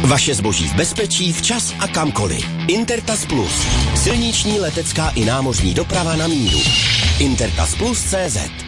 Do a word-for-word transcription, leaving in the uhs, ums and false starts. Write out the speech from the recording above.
Vaše zboží v bezpečí, včas a kamkoliv. Intertas Plus. Silniční, letecká i námořní doprava na míru. Intertas Plus tečka cé zet